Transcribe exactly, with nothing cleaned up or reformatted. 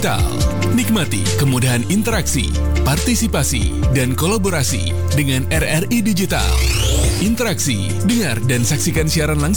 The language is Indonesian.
Digital. Nikmati kemudahan interaksi, partisipasi, dan kolaborasi dengan R R I Digital. Interaksi, dengar dan saksikan siaran langsung